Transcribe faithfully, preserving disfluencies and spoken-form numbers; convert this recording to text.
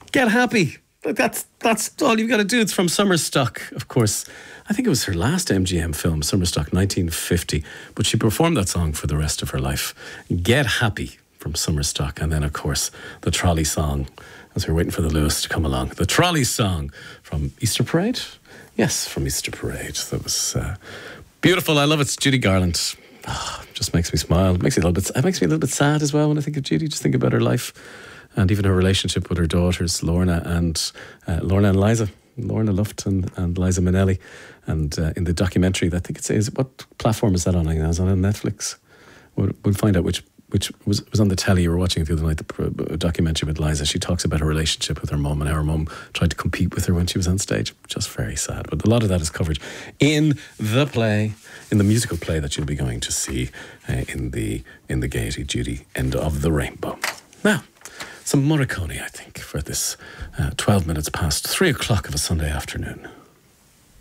Get Happy. Like that's that's all you've got to do. It's from Summerstock, of course. I think it was her last M G M film, Summerstock, nineteen fifty. But she performed that song for the rest of her life. Get Happy from Summerstock. And then, of course, the trolley song, as we're waiting for the Lewis to come along. The trolley song from Easter Parade? Yes, from Easter Parade. That was uh, beautiful. I love it. It's Judy Garland. Oh, just makes me smile. It makes me a little bit. It makes me a little bit sad as well when I think of Judy. Just think about her life and even her relationship with her daughters, Lorna and uh, Lorna and Liza. Lorna Luft and, and Liza Minnelli. And uh, in the documentary, I think it's is what platform is that on? Is it on Netflix? We'll, we'll find out which which was was on the telly. You were watching it the other night. The documentary with Liza. She talks about her relationship with her mum and how her mum tried to compete with her when she was on stage. Just very sad. But a lot of that is covered in the play, in the musical play that you'll be going to see uh, in the in the Gaiety Judy End of the Rainbow. Now, some Morricone, I think, for this uh, twelve minutes past three o'clock of a Sunday afternoon.